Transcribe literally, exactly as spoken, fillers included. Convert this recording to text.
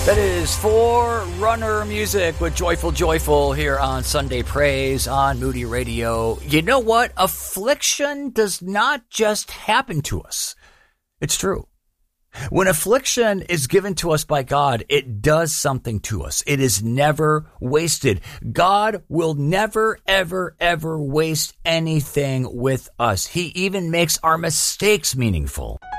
That is Forerunner Music with Joyful Joyful here on Sunday Praise on Moody Radio. You know what? Affliction does not just happen to us. It's true. When affliction is given to us by God, it does something to us. It is never wasted. God will never, ever, ever waste anything with us. He even makes our mistakes meaningful.